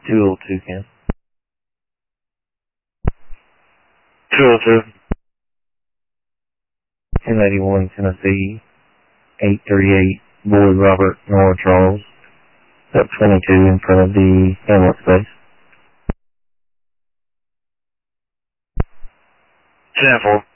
202 Ken. 202. 1081 Tennessee. 838 Boyd Robert Nora Charles. Up 22 in front of the ambulance base. 10-4.